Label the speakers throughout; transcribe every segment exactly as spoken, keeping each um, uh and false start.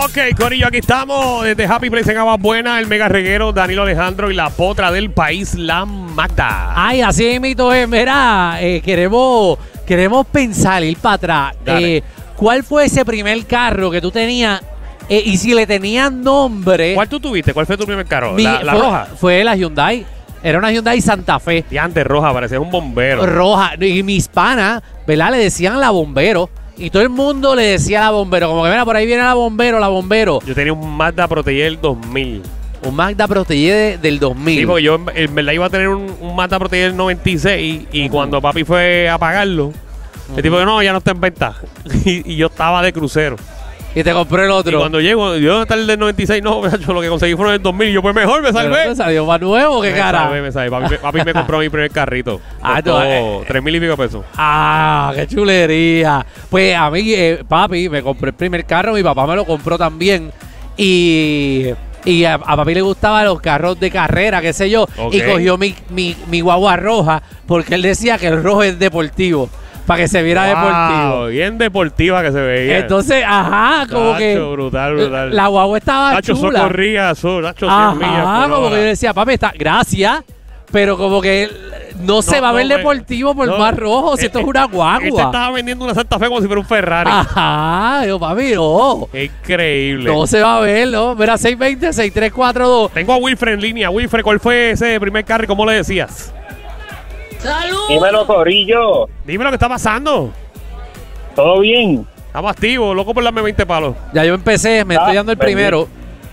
Speaker 1: Ok, corillo, aquí estamos desde Happy Place en Aguas Buenas, el mega reguero Danilo Alejandro y la potra del país, la Magda.
Speaker 2: Ay, así mito es. Mira, eh, queremos, queremos pensar, ir para atrás. Eh, ¿Cuál fue ese primer carro que tú tenías? Eh, y si le tenían nombre.
Speaker 1: ¿Cuál tú tuviste? ¿Cuál fue tu primer carro?
Speaker 2: Mi,
Speaker 1: ¿La, la
Speaker 2: fue,
Speaker 1: roja?
Speaker 2: Fue la Hyundai. Era una Hyundai Santa Fe.
Speaker 1: Y antes roja, parecía un bombero.
Speaker 2: Roja. Y mis panas, ¿verdad? Le decían la bombero. Y todo el mundo le decía la bombero. Como que, mira, por ahí viene la bombero, la bombero.
Speaker 1: Yo tenía un Mazda Protégé dos mil.
Speaker 2: Un Mazda Protégé del dos mil.
Speaker 1: Sí, porque yo en, en verdad iba a tener un, un Mazda Protégé del noventa y seis. Y uh-huh. cuando papi fue a pagarlo, uh-huh. el tipo que no, ya no está en venta. y, y yo estaba de crucero.
Speaker 2: Y te compré el otro.
Speaker 1: Y cuando llego, yo hasta el del noventa y seis, no, yo lo que conseguí fue el del dos mil. Y yo, pues mejor, me salvé.
Speaker 2: ¿Me salió más nuevo? ¿Qué
Speaker 1: me
Speaker 2: cara?
Speaker 1: Salvé, me salvé. Papi, papi me compró mi primer carrito.
Speaker 2: Ah, tú, eh,
Speaker 1: tres mil y pico pesos.
Speaker 2: Ah, qué chulería. Pues a mí, eh, papi, me compré el primer carro. Mi papá me lo compró también. Y... Y a, a papi le gustaban los carros de carrera, qué sé yo. Okay. Y cogió mi, mi, mi guagua roja porque él decía que el rojo es deportivo. Para que se viera wow, deportivo.
Speaker 1: Bien deportiva que se veía.
Speaker 2: Entonces, ajá, como Tacho, que...
Speaker 1: brutal, brutal.
Speaker 2: La guagua estaba
Speaker 1: Tacho,
Speaker 2: chula.
Speaker 1: Tacho, corría, eso, Tacho,
Speaker 2: ajá,
Speaker 1: millas,
Speaker 2: como que yo decía, papi, está, gracias, pero como que no, no se va a ver no, deportivo por no, más rojo, si eh, esto es una guagua.
Speaker 1: Este estaba vendiendo una Santa Fe como si fuera un Ferrari.
Speaker 2: Ajá, yo, papi, no.
Speaker 1: Increíble.
Speaker 2: No se va a ver, ¿no? Mira, seis veinte, seis tres cuatro dos.
Speaker 1: Tengo a Wilfred en línea. Wilfred, ¿cuál fue ese primer carro y cómo le decías?
Speaker 3: ¡Salud! Dímelo, corillo.
Speaker 1: Dime lo que está pasando.
Speaker 3: ¿Todo bien?
Speaker 1: Estamos activos, loco por darme veinte palos.
Speaker 2: Ya yo empecé, me ah, estoy dando el primero.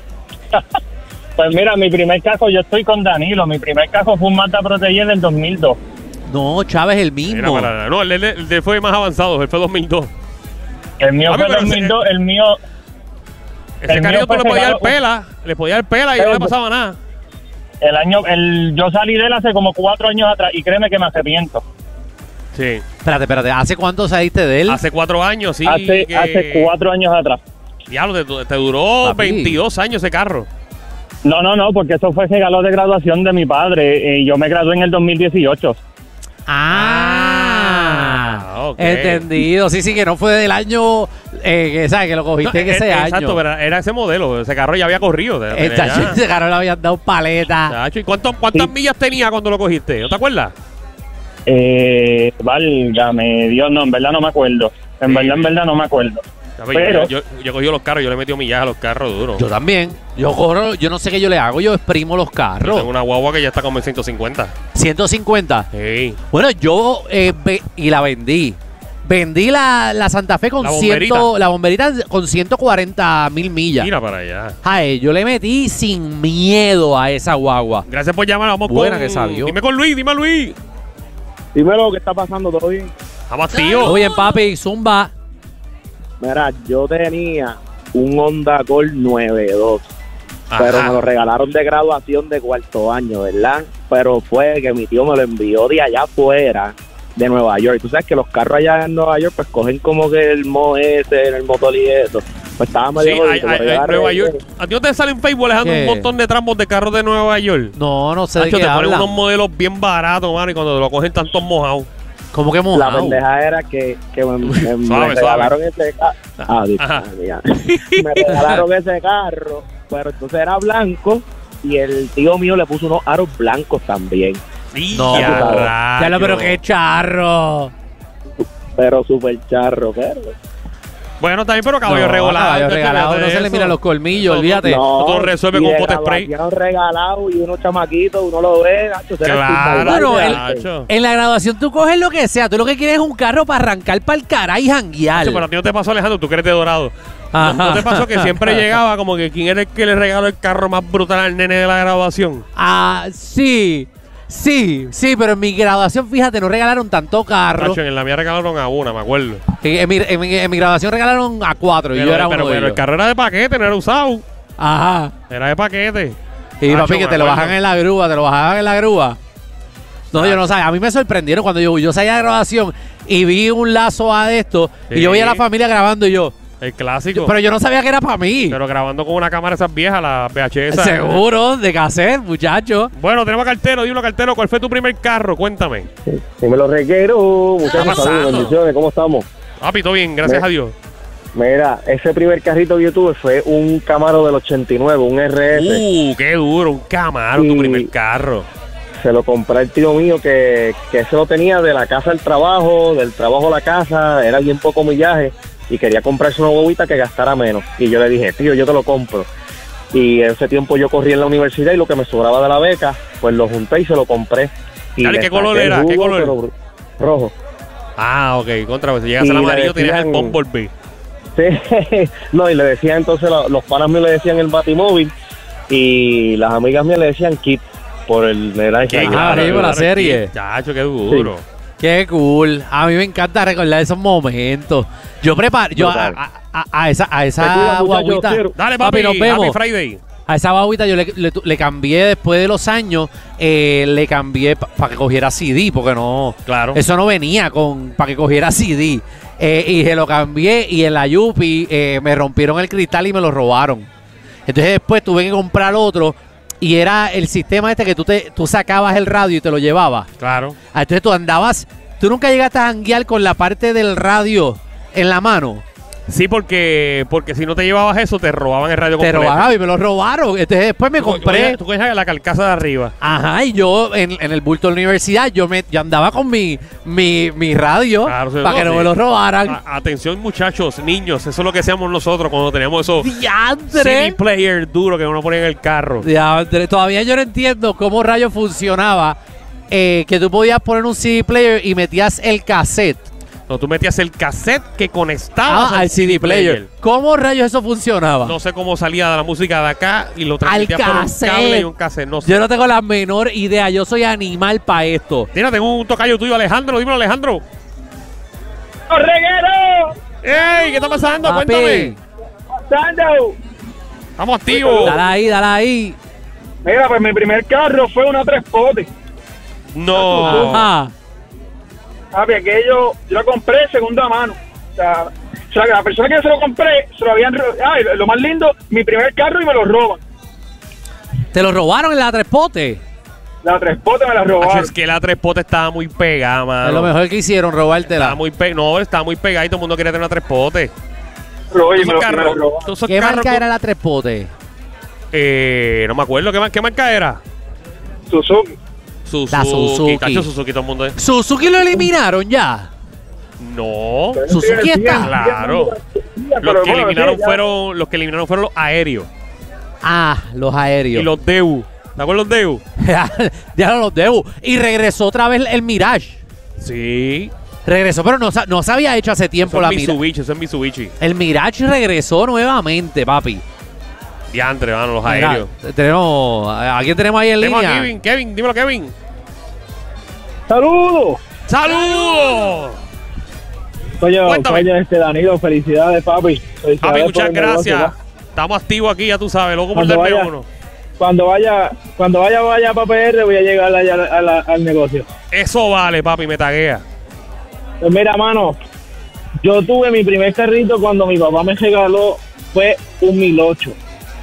Speaker 3: Pues mira, mi primer cajo, yo estoy con Danilo. Mi primer cajo fue un Mazda Protégé del dos mil dos.
Speaker 2: No, Chávez, el mismo.
Speaker 1: Mira, para, no, el, el, el, el fue más avanzado, él fue dos mil dos.
Speaker 3: El mío fue dos mil dos, el, el mío...
Speaker 1: Ese el carrito tú le podías dar pela, le podías dar pela y no le pasaba nada.
Speaker 3: El año, el, yo salí de él hace como cuatro años atrás y créeme que me arrepiento.
Speaker 1: Sí.
Speaker 2: Espérate, espérate, ¿hace cuánto saliste de él?
Speaker 1: Hace cuatro años, sí.
Speaker 3: Hace,
Speaker 1: que...
Speaker 3: hace cuatro años atrás.
Speaker 1: Diablo, te, te duró Papi. veintidós años ese carro.
Speaker 3: No, no, no, porque eso fue regalo de graduación de mi padre. Y yo me gradué en el dos mil dieciocho.
Speaker 2: Ah, ah okay. Entendido. Sí, sí, que no fue del año, eh, que, ¿sabes? Que lo cogiste no, en ese
Speaker 1: eh,
Speaker 2: año.
Speaker 1: Exacto, pero era ese modelo. Ese carro ya había corrido.
Speaker 2: El tacho, ese carro le habían dado paleta.
Speaker 1: Tacho, ¿y cuánto, cuántas sí. millas tenía cuando lo cogiste? ¿No te acuerdas?
Speaker 3: Eh, válgame Dios, no, en verdad no me acuerdo. En sí. verdad, en verdad no me acuerdo. Pero
Speaker 1: yo, yo, yo he cogido los carros, yo le he metido millaje a los carros duros.
Speaker 2: Yo también. Yo corro, yo no sé qué yo le hago, yo exprimo los carros. Yo
Speaker 1: tengo una guagua que ya está como en ciento cincuenta.
Speaker 2: ¿ciento cincuenta?
Speaker 1: Sí.
Speaker 2: Bueno, yo eh, ve, y la vendí. Vendí la, la Santa Fe con la bomberita. cien, la bomberita con ciento cuarenta mil millas.
Speaker 1: Mira para allá.
Speaker 2: Ay, yo le metí sin miedo a esa guagua.
Speaker 1: Gracias por llamar, vamos
Speaker 2: Buena
Speaker 1: con...
Speaker 2: que salió.
Speaker 1: Dime con Luis, dime a Luis.
Speaker 3: Dímelo, ¿qué está pasando? ¿Todo bien?
Speaker 1: Estamos tío.
Speaker 2: Todo bien, papi, zumba.
Speaker 4: Mira, yo tenía un Honda Accord nueve dos, pero me lo regalaron de graduación de cuarto año, ¿verdad? Pero fue que mi tío me lo envió de allá afuera, de Nueva York. Tú sabes que los carros allá en Nueva York pues cogen como que el mo ese, el motor y eso. Pues estaba medio...
Speaker 1: Sí, hay, hay, hay Nueva York. ¿A ti no te sale en Facebook dejando un montón de tramos de carros de Nueva York?
Speaker 2: No, no sé de
Speaker 1: Hacho,
Speaker 2: qué
Speaker 1: te
Speaker 2: habla.
Speaker 1: ponen unos modelos bien baratos, mano, y cuando te lo cogen tantos mojados.
Speaker 2: ¿Cómo que mojado?
Speaker 4: La pendeja era que, que me, me,
Speaker 1: suave,
Speaker 4: me regalaron suave. ese carro. Ah, me regalaron ese carro, pero entonces era blanco y el tío mío le puso unos aros blancos también.
Speaker 1: Sí,
Speaker 2: no, ya, ya lo, pero qué charro.
Speaker 4: Pero súper charro, pero...
Speaker 1: Bueno, también, pero caballo no, regalado.
Speaker 2: Caballo regalado, no se le mira los colmillos, no, olvídate.
Speaker 4: No,
Speaker 1: todo resuelve con pote spray.
Speaker 4: Regalado y unos chamaquitos, uno lo ve, Nacho.
Speaker 1: Claro,
Speaker 2: bueno, el, en la graduación tú coges lo que sea. Tú lo que quieres es un carro para arrancar para el caray y janguear.
Speaker 1: Nacho, pero a ti no te pasó, Alejandro, tú que eres de Dorado. ¿No, ¿No te pasó que siempre llegaba como que quién era el que le regaló el carro más brutal al nene de la graduación?
Speaker 2: Ah, sí. Sí, sí, pero en mi graduación, fíjate, no regalaron tanto carro.
Speaker 1: Nacho, en la mía regalaron a una, me acuerdo.
Speaker 2: En, en, mi, en, mi, en mi graduación regalaron a cuatro pero, y yo era
Speaker 1: pero,
Speaker 2: uno
Speaker 1: pero
Speaker 2: de
Speaker 1: el carro era de paquete, no era usado.
Speaker 2: Ajá.
Speaker 1: Era de paquete.
Speaker 2: Y Nacho, papi, que te lo bajan en la grúa, te lo bajaban en la grúa. No, ah. yo no sabía. A mí me sorprendieron cuando yo, yo salía de graduación y vi un lazo a esto sí. y yo vi a la familia grabando y yo...
Speaker 1: El clásico.
Speaker 2: Pero yo no sabía que era para mí.
Speaker 1: Pero grabando con una cámara esas viejas, la V H S.
Speaker 2: Seguro, de cassette, muchacho.
Speaker 1: Bueno, tenemos a Cartero. Dime, Cartero, ¿cuál fue tu primer carro? Cuéntame.
Speaker 4: Sí, me lo requiero. Muchas gracias, bendiciones. ¿Cómo estamos?
Speaker 1: Papi, todo bien, gracias
Speaker 4: me,
Speaker 1: a Dios.
Speaker 5: Mira, ese primer carrito que yo tuve fue un Camaro del ochenta y nueve, un R S.
Speaker 1: Uh, qué duro, un Camaro,
Speaker 5: Y-
Speaker 1: tu primer carro.
Speaker 5: Se lo compré al tío mío que, que se lo tenía de la casa al trabajo, del trabajo a la casa, era bien poco millaje y quería comprarse una bobita que gastara menos. Y yo le dije, tío, yo te lo compro. Y en ese tiempo yo corrí en la universidad y lo que me sobraba de la beca, pues lo junté y se lo compré. Y
Speaker 1: Dale,
Speaker 5: le
Speaker 1: ¿qué color
Speaker 5: saqué el
Speaker 1: era? ¿Qué
Speaker 5: jugo,
Speaker 1: color?
Speaker 5: pero rojo.
Speaker 1: Ah, ok, contra vez. Si llegas
Speaker 5: Y
Speaker 1: al
Speaker 5: le
Speaker 1: amarillo, tienes el
Speaker 5: decían-
Speaker 1: Bumblebee.
Speaker 5: Sí, no, y le decían entonces, lo- los panas míos le decían el Batimóvil y las amigas mías le decían Kit por el naranja.
Speaker 1: Qué
Speaker 2: Ah,
Speaker 1: claro,
Speaker 2: sí, por la
Speaker 1: claro,
Speaker 2: serie.
Speaker 1: Chacho, qué duro.
Speaker 2: Qué cool. A mí me encanta recordar esos momentos. Yo preparo, yo a,
Speaker 5: Brutal.
Speaker 2: a- a- a esa, a
Speaker 5: Te
Speaker 2: esa
Speaker 5: cuidas, muchachos,
Speaker 2: guaguita.
Speaker 5: quiero.
Speaker 1: Dale, papi,
Speaker 2: nos vemos.
Speaker 1: Happy Friday.
Speaker 2: A esa guaguita yo le, le- le cambié después de los años, eh, le cambié para que cogiera C D, porque no.
Speaker 1: Claro.
Speaker 2: Eso no venía con para que cogiera C D. Eh, y se lo cambié y en la Yupi eh, me rompieron el cristal y me lo robaron. Entonces después tuve que comprar otro y era el sistema este que tú, te, tú sacabas el radio y te lo llevabas.
Speaker 1: Claro.
Speaker 2: Ah, entonces tú andabas, tú nunca llegaste a janguear con la parte del radio en la mano.
Speaker 1: Sí, porque porque si no te llevabas eso, te robaban el radio
Speaker 2: Te
Speaker 1: completo.
Speaker 2: robaron y me lo robaron. Entonces después me
Speaker 1: Tú co-
Speaker 2: compré.
Speaker 1: Tú cogías la carcasa de arriba.
Speaker 2: Ajá, y yo en, en el bulto de la universidad, yo me yo andaba con mi, mi, mi radio
Speaker 1: Claro, sí,
Speaker 2: para que no
Speaker 1: sí.
Speaker 2: me lo robaran.
Speaker 1: A- atención, muchachos, niños, eso es lo que hacíamos nosotros cuando teníamos esos C D
Speaker 2: ¡Diantre!
Speaker 1: player duro que uno ponía en el carro.
Speaker 2: Diantre, todavía yo no entiendo cómo rayos funcionaba eh, que tú podías poner un C D player y metías el cassette
Speaker 1: No, tú metías el cassette que conectabas
Speaker 2: ah, al C D player. ¿Cómo rayos eso funcionaba?
Speaker 1: No sé cómo salía de la música de acá y lo
Speaker 2: Al
Speaker 1: transmitías por un
Speaker 2: cassette.
Speaker 1: cable y un cassette. No sé.
Speaker 2: Yo no tengo la menor idea. Yo soy animal para esto.
Speaker 1: Mira, tengo un tocayo tuyo, Alejandro. Dímelo, Alejandro.
Speaker 3: ¡Reguero!
Speaker 1: ¡Ey! ¿Qué está pasando?
Speaker 2: Papi,
Speaker 1: Cuéntame.
Speaker 3: ¡Pasando!
Speaker 1: Estamos activos.
Speaker 2: dale ahí, dale ahí.
Speaker 3: Mira, pues mi primer carro fue una tres potes.
Speaker 1: No.
Speaker 2: Ajá.
Speaker 3: Papi, aquello yo lo compré de segunda mano. O sea, o sea, que la persona que yo se lo compré, se lo habían... ro- Ay, lo más lindo, mi primer carro y me lo roban.
Speaker 2: ¿Te lo robaron en la tres potes?
Speaker 3: La tres potes me la
Speaker 1: Hacho,
Speaker 3: robaron.
Speaker 1: es que la tres potes estaba muy pegada, mano.
Speaker 2: Es lo mejor que hicieron,
Speaker 1: Estaba
Speaker 2: robártela.
Speaker 1: muy pe no, estaba muy pegada y todo el mundo quería tener una tres potes.
Speaker 3: Pero, oye,
Speaker 1: Esos
Speaker 3: me lo, me
Speaker 1: carros-
Speaker 3: lo robaron.
Speaker 1: todos esos
Speaker 2: ¿Qué
Speaker 1: carros
Speaker 2: marca
Speaker 1: con-
Speaker 2: era la tres potes?
Speaker 1: Eh, no me acuerdo. ¿Qué, mar- qué marca era?
Speaker 3: Suzuki.
Speaker 1: Suzuki.
Speaker 2: La Suzuki.
Speaker 1: Tacho, Suzuki, todo el mundo. es-
Speaker 2: ¿Suzuki lo eliminaron ya?
Speaker 1: No.
Speaker 2: Suzuki está.
Speaker 1: Claro.
Speaker 3: Pero,
Speaker 1: Los que
Speaker 3: bueno,
Speaker 1: eliminaron
Speaker 3: sí, ya.
Speaker 1: fueron los que eliminaron fueron los aéreos
Speaker 2: Ah, los aéreos.
Speaker 1: y los D E U. ¿Te acuerdas los D E U?
Speaker 2: ya no los debo. Y regresó otra vez el Mirage.
Speaker 1: Sí.
Speaker 2: Regresó, pero no, sa- no se había hecho hace tiempo
Speaker 1: Eso
Speaker 2: la
Speaker 1: es
Speaker 2: Mirage.
Speaker 1: Mitsubishi, eso es Mitsubishi.
Speaker 2: El Mirage regresó nuevamente, papi.
Speaker 1: Diantre, mano, los
Speaker 2: Mira,
Speaker 1: aéreos.
Speaker 2: tenemos, ¿a quién tenemos ahí en
Speaker 1: Tenemos a
Speaker 2: línea?
Speaker 1: Kevin, Kevin, dímelo, Kevin.
Speaker 3: ¡Saludos!
Speaker 1: ¡Saludos!
Speaker 3: Oye,
Speaker 1: Cuéntame.
Speaker 3: oye, este Danilo, felicidades, papi. Felicidades
Speaker 1: Papi,
Speaker 3: por
Speaker 1: muchas
Speaker 3: el negocio,
Speaker 1: gracias.
Speaker 3: pa.
Speaker 1: Estamos activos aquí, ya tú sabes, loco por
Speaker 3: Cuando
Speaker 1: darme
Speaker 3: vaya-
Speaker 1: uno.
Speaker 3: Cuando vaya, cuando vaya, vaya para P R, voy a llegar allá a la- a la- al negocio.
Speaker 1: Eso vale, papi, me taguea.
Speaker 3: Pues mira, mano, yo tuve mi primer carrito cuando mi papá me regaló, fue un mil ocho.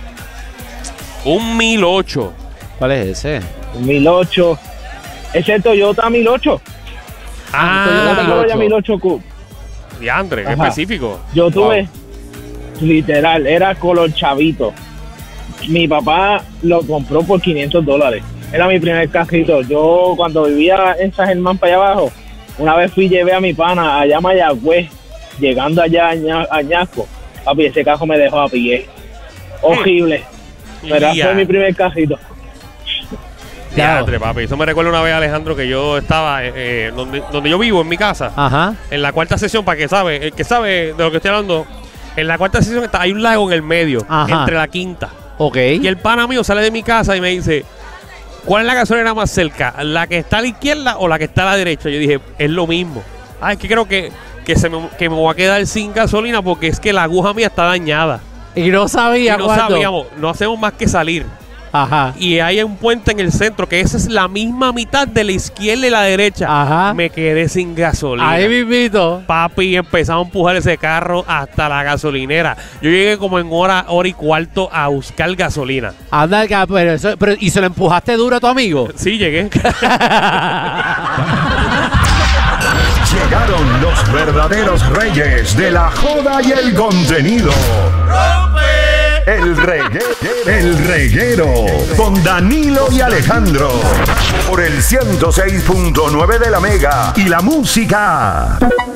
Speaker 1: Un mil ocho.
Speaker 2: ¿Cuál es ese?
Speaker 3: Un mil ocho. Es el Toyota mil ocho.
Speaker 1: Ah,
Speaker 3: Toyota
Speaker 2: mil ocho.
Speaker 3: Corolla mil ocho Coupe.
Speaker 1: diantre, qué
Speaker 3: Ajá.
Speaker 1: específico.
Speaker 3: Yo tuve,
Speaker 1: Wow.
Speaker 3: literal, era color chavito. Mi papá lo compró por quinientos dólares. Era mi primer carrito. Yo cuando vivía en San Germán para allá abajo, una vez fui y llevé a mi pana allá a Mayagüez, llegando allá a Ña- a Ñasco. Papi, ese carro me dejó a pie. Horrible. Pero
Speaker 1: Ya.
Speaker 3: fue mi primer carrito.
Speaker 1: Diantre, papi. Eso me recuerda una vez, Alejandro, que yo estaba eh, eh, donde, donde yo vivo, en mi casa,
Speaker 2: Ajá.
Speaker 1: en la cuarta sesión, para que sabe, el que sabe de lo que estoy hablando, en la cuarta sesión está, hay un lago en el medio,
Speaker 2: Ajá.
Speaker 1: entre la quinta.
Speaker 2: Ok.
Speaker 1: Y el pana mío sale de mi casa y me dice, ¿cuál es la gasolina más cerca? ¿La que está a la izquierda o la que está a la derecha? Yo dije, es lo mismo. Ah, es que creo que, que, se me, que me voy a quedar sin gasolina porque es que la aguja mía está dañada.
Speaker 2: Y no
Speaker 1: Y
Speaker 2: sabía
Speaker 1: no
Speaker 2: cuándo.
Speaker 1: sabíamos, no hacemos más que salir.
Speaker 2: Ajá.
Speaker 1: Y hay un puente en el centro que esa es la misma mitad de la izquierda y la derecha.
Speaker 2: Ajá.
Speaker 1: Me quedé sin gasolina.
Speaker 2: Ahí mismito.
Speaker 1: Papi, empezamos a empujar ese carro hasta la gasolinera. Yo llegué como en hora, hora y cuarto a buscar gasolina.
Speaker 2: Anda, acá, pero, eso, pero ¿y se lo empujaste duro a tu amigo?
Speaker 1: Sí, llegué.
Speaker 6: Llegaron los verdaderos reyes de la joda y el contenido. El reguero, el reguero con Danilo y Alejandro por el ciento seis punto nueve de la Mega y la música.